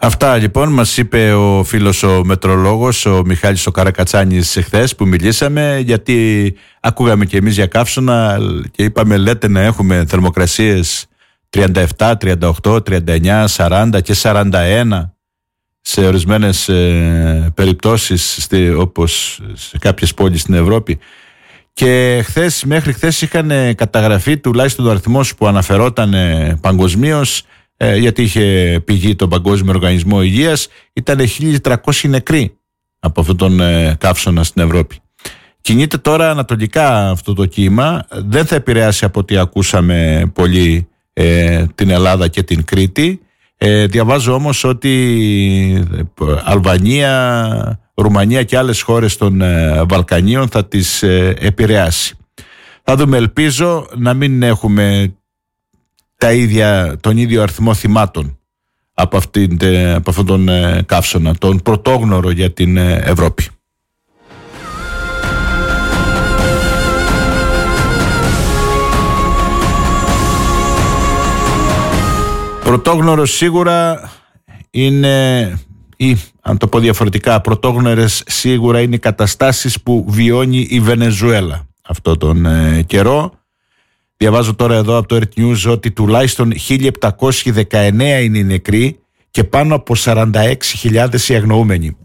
Αυτά λοιπόν μας είπε ο φίλος ο μετρολόγος, ο Μιχάλης ο Καρακατσάνης χθες που μιλήσαμε, γιατί ακούγαμε και εμείς για καύσωνα και είπαμε λέτε να έχουμε θερμοκρασίες 37, 38, 39, 40 και 41 σε ορισμένες περιπτώσεις όπως σε κάποιες πόλεις στην Ευρώπη. Και μέχρι χθες είχαν καταγραφεί, τουλάχιστον ο αριθμός που αναφερόταν παγκοσμίως, γιατί είχε πηγή τον Παγκόσμιο Οργανισμό Υγείας, ήταν 1.300 νεκροί από αυτόν τον καύσωνα στην Ευρώπη. Κινείται τώρα ανατολικά αυτό το κύμα, δεν θα επηρεάσει από ό,τι ακούσαμε πολύ την Ελλάδα και την Κρήτη. Διαβάζω όμως ότι Αλβανία, Ρουμανία και άλλες χώρες των Βαλκανίων θα τις επηρεάσει. Θα δούμε, ελπίζω να μην έχουμε τον ίδιο αριθμό θυμάτων από αυτόν τον καύσωνα, τον πρωτόγνωρο για την Ευρώπη. Πρωτόγνωρο σίγουρα είναι, ή αν το πω διαφορετικά, πρωτόγνωρες σίγουρα είναι οι καταστάσεις που βιώνει η Βενεζουέλα αυτό τον καιρό. Διαβάζω τώρα εδώ από το Earth News ότι τουλάχιστον 1.719 είναι οι νεκροί και πάνω από 46.000 οι αγνοούμενοι.